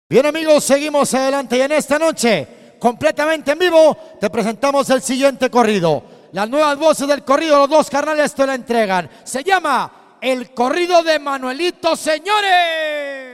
Bien amigos, seguimos adelante y en esta noche, completamente en vivo, te presentamos el siguiente corrido. Las nuevas voces del corrido, los dos carnales te la entregan. Se llama El Corrido de Manuelito, señores.